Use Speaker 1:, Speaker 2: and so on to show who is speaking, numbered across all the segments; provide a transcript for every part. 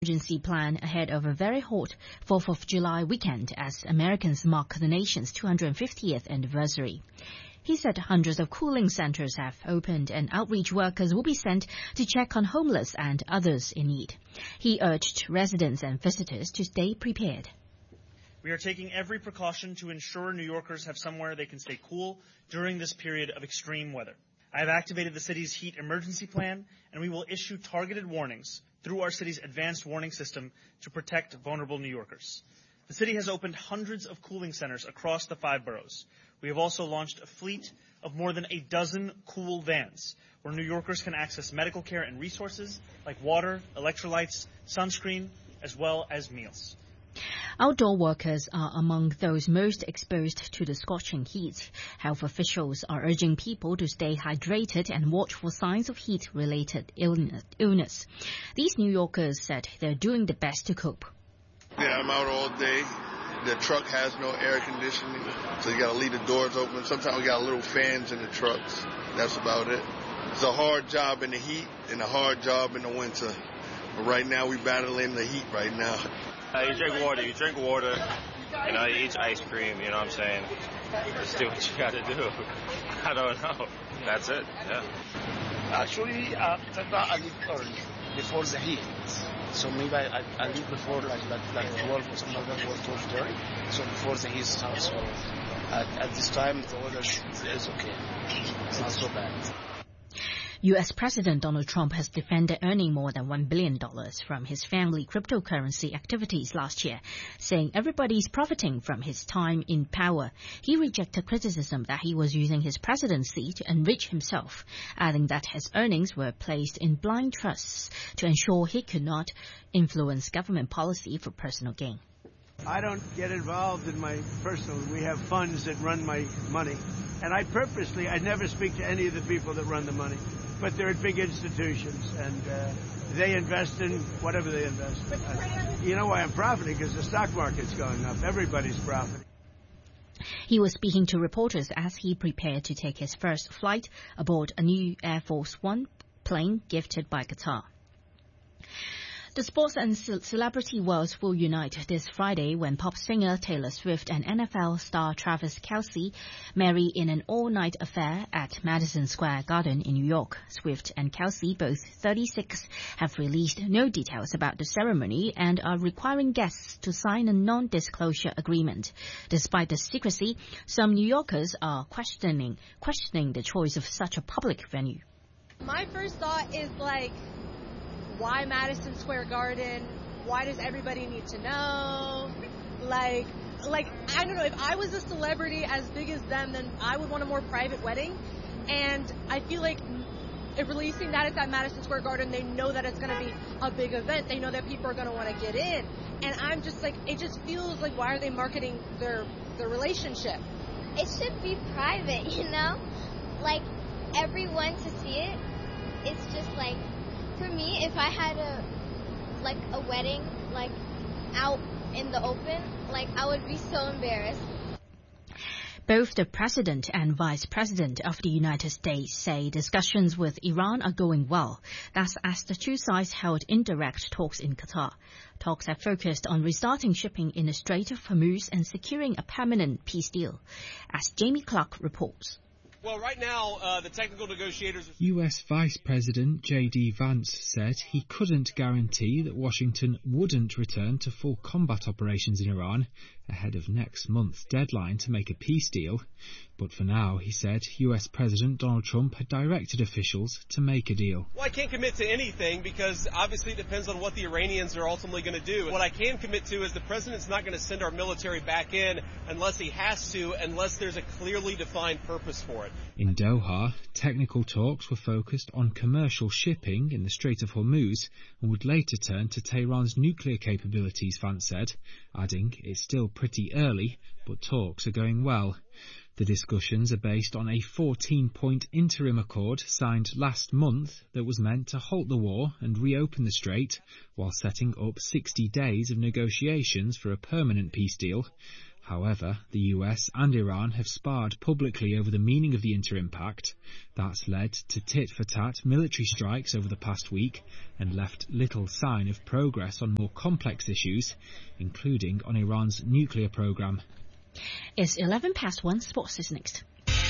Speaker 1: Emergency plan ahead of a very hot 4th of July weekend as Americans mark the nation's 250th anniversary. He said hundreds of cooling centers have opened and outreach workers will be sent to check on homeless and others in need. He urged residents and visitors to stay prepared.
Speaker 2: We are taking every precaution to ensure New Yorkers have somewhere they can stay cool during this period of extreme weather. I have activated the city's heat emergency plan, and we will issue targeted warnings through our city's advanced warning system to protect vulnerable New Yorkers. The city has opened hundreds of cooling centers across the 5 boroughs. We have also launched a fleet of more than a dozen cool vans where New Yorkers can access medical care and resources like water, electrolytes, sunscreen, as well as meals.
Speaker 1: Outdoor workers are among those most exposed to the scorching heat. Health officials are urging people to stay hydrated and watch for signs of heat-related illness. These New Yorkers said they're doing the best to cope.
Speaker 3: Yeah, I'm out all day. The truck has no air conditioning, so you got to leave the doors open. Sometimes we got little fans in the trucks. That's about it. It's a hard job in the heat and a hard job in the winter. But right now, we're battling the heat right now.
Speaker 4: You drink water, you eat ice cream, you know what I'm saying? Just do what you got to do. I don't know. That's it, yeah.
Speaker 5: Actually, I leave early, before the heat. So maybe I leave before like 12 or something like that, or 12:30. So before the heat starts. So at this time, the weather is okay. It's not so bad.
Speaker 1: U.S. President Donald Trump has defended earning more than $1 billion from his family cryptocurrency activities last year, saying everybody's profiting from his time in power. He rejected criticism that he was using his presidency to enrich himself, adding that his earnings were placed in blind trusts to ensure he could not influence government policy for personal gain.
Speaker 6: I don't get involved in my personal. We have funds that run my money. And I never speak to any of the people that run the money. But they're at big institutions, and they invest in whatever they invest. You know why I'm profiting? Because the stock market's going up. Everybody's profiting.
Speaker 1: He was speaking to reporters as he prepared to take his first flight aboard a new Air Force One plane gifted by Qatar. The sports and celebrity worlds will unite this Friday when pop singer Taylor Swift and NFL star Travis Kelce marry in an all-night affair at Madison Square Garden in New York. Swift and Kelce, both 36, have released no details about the ceremony and are requiring guests to sign a non-disclosure agreement. Despite the secrecy, some New Yorkers are questioning the choice of such a public venue.
Speaker 7: My first thought is why Madison Square Garden? Why does everybody need to know? I don't know. If I was a celebrity as big as them, then I would want a more private wedding. And I feel like if releasing that it's at Madison Square Garden, they know that it's going to be a big event. They know that people are going to want to get in. And I'm just it just feels like, why are they marketing their relationship?
Speaker 8: It should be private, everyone to see it. It's just for me, if I had a wedding, out in the open, I would be so embarrassed.
Speaker 1: Both the President and Vice President of the United States say discussions with Iran are going well. That's as the two sides held indirect talks in Qatar. Talks have focused on restarting shipping in the Strait of Hormuz and securing a permanent peace deal. As Jamie Clark reports.
Speaker 9: Well, right now, the technical negotiators...
Speaker 10: U.S. Vice President J.D. Vance said he couldn't guarantee that Washington wouldn't return to full combat operations in Iran ahead of next month's deadline to make a peace deal. But for now, he said, U.S. President Donald Trump had directed officials to make a deal.
Speaker 9: Well, I can't commit to anything because obviously it depends on what the Iranians are ultimately going to do. What I can commit to is the president's not going to send our military back in unless he has to, unless there's a clearly defined purpose for it.
Speaker 10: In Doha, technical talks were focused on commercial shipping in the Strait of Hormuz and would later turn to Tehran's nuclear capabilities, Vance said, adding it's still pretty early, but talks are going well. The discussions are based on a 14-point interim accord signed last month that was meant to halt the war and reopen the strait, while setting up 60 days of negotiations for a permanent peace deal. However, the US and Iran have sparred publicly over the meaning of the interim pact. That's led to tit-for-tat military strikes over the past week and left little sign of progress on more complex issues, including on Iran's nuclear program.
Speaker 1: It's 1:11. Sports is next.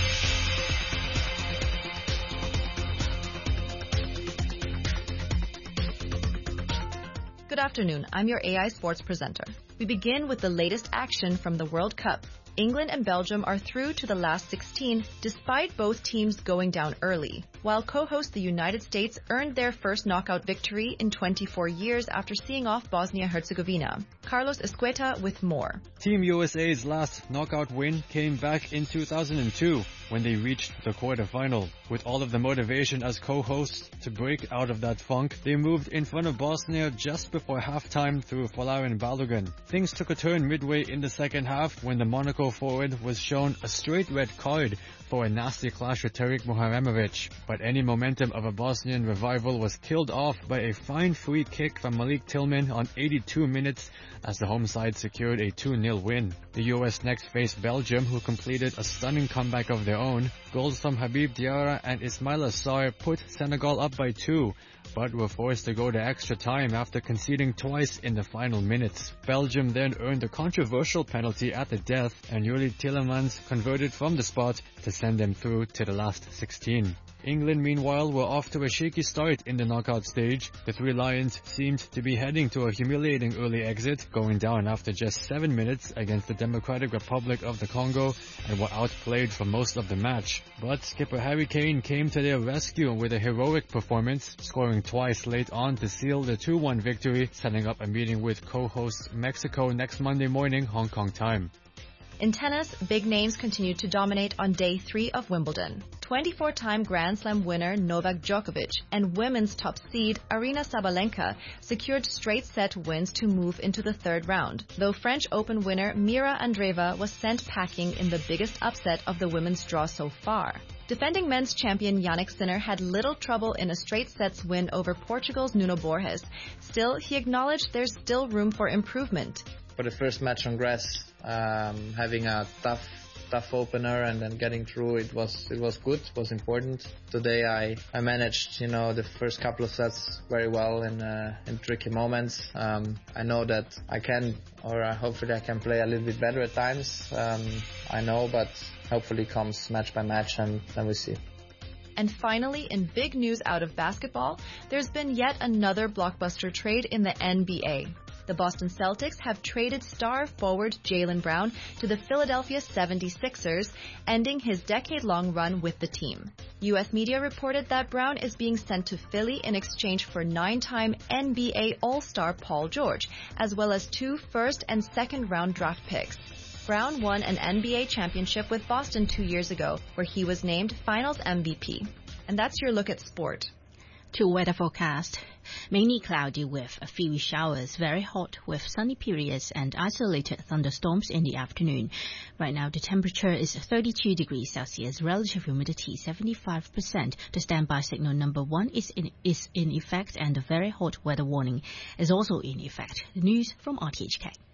Speaker 11: Good afternoon, I'm your AI Sports presenter. We begin with the latest action from the World Cup. England and Belgium are through to the last 16, despite both teams going down early, while co-host the United States earned their first knockout victory in 24 years after seeing off Bosnia-Herzegovina. Carlos Escueta with more.
Speaker 12: Team USA's last knockout win came back in 2002 when they reached the quarterfinal. With all of the motivation as co-hosts to break out of that funk, they moved in front of Bosnia just before halftime through Folarin Balogun. Things took a turn midway in the second half when the Monaco forward was shown a straight red card for a nasty clash with Tarik Muharemovic. But any momentum of a Bosnian revival was killed off by a fine free kick from Malik Tillman on 82 minutes as the home side secured a 2-0 win. The US next faced Belgium, who completed a stunning comeback of their own. Goals from Habib Diarra and Ismaila Sarr put Senegal up by 2, but were forced to go to extra time after conceding twice in the final minutes. Belgium then earned a controversial penalty at the death, and Yuri Tielemans converted from the spot to send them through to the last 16. England, meanwhile, were off to a shaky start in the knockout stage. The Three Lions seemed to be heading to a humiliating early exit, going down after just 7 minutes against the Democratic Republic of the Congo, and were outplayed for most of the match. But skipper Harry Kane came to their rescue with a heroic performance, scoring twice late on to seal the 2-1 victory, setting up a meeting with co-hosts Mexico next Monday morning, Hong Kong time.
Speaker 11: In tennis, big names continued to dominate on day 3 of Wimbledon. 24-time Grand Slam winner Novak Djokovic and women's top seed Aryna Sabalenka secured straight-set wins to move into the third round, though French Open winner Mira Andreeva was sent packing in the biggest upset of the women's draw so far. Defending men's champion Jannik Sinner had little trouble in a straight-sets win over Portugal's Nuno Borges. Still, he acknowledged there's still room for improvement.
Speaker 13: For the first match on grass, having a tough opener and then getting through, it was good, it was important. Today I managed, the first couple of sets very well in tricky moments. I know that I can, or hopefully I can play a little bit better at times. I know, but hopefully comes match by match and then we see.
Speaker 11: And finally, in big news out of basketball, there's been yet another blockbuster trade in the NBA. The Boston Celtics have traded star forward Jaylen Brown to the Philadelphia 76ers, ending his decade-long run with the team. U.S. media reported that Brown is being sent to Philly in exchange for 9-time NBA All-Star Paul George, as well as 2 first- and second-round draft picks. Brown won an NBA championship with Boston 2 years ago, where he was named Finals MVP. And that's your look at sport.
Speaker 1: To weather forecast. Mainly cloudy with a few showers, very hot with sunny periods and isolated thunderstorms in the afternoon. Right now the temperature is 32 degrees Celsius, relative humidity 75%. The standby signal number 1 is in effect and the very hot weather warning is also in effect. The news from RTHK.